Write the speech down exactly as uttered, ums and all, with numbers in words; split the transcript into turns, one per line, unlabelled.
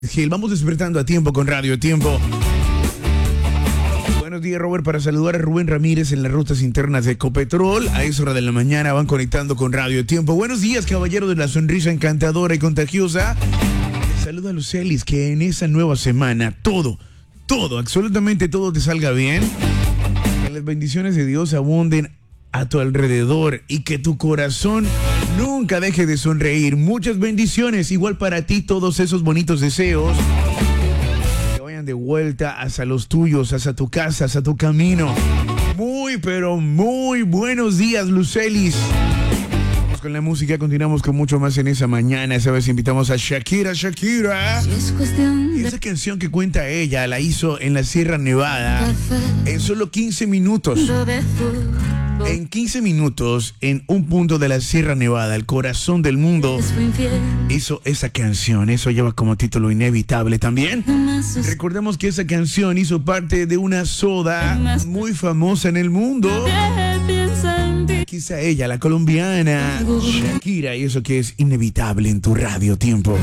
Gil, vamos despertando a tiempo con Radio Tiempo. Buenos días, Robert, para saludar a Rubén Ramírez en las rutas internas de Ecopetrol. A esa hora de la mañana van conectando con Radio Tiempo. Buenos días, caballero de la sonrisa encantadora y contagiosa. Te saluda a Lucelis, que en esa nueva semana todo, todo, absolutamente todo te salga bien. Que las bendiciones de Dios abunden a tu alrededor y que tu corazón nunca deje de sonreír. Muchas bendiciones, igual para ti, todos esos bonitos deseos que vayan de vuelta hacia los tuyos, hacia tu casa, hacia tu camino. Muy, pero muy buenos días, Lucelis. Vamos con la música, continuamos con mucho más en esa mañana. Esa vez invitamos a Shakira, Shakira. Y esa canción que cuenta ella, la hizo en la Sierra Nevada en solo quince minutos. En quince minutos, en un punto de la Sierra Nevada, el corazón del mundo, hizo esa canción. Eso lleva como título Inevitable también. Recordemos que esa canción hizo parte de una soda muy famosa en el mundo. Quizá ella, la colombiana Shakira, y eso que es Inevitable en tu Radio Tiempo.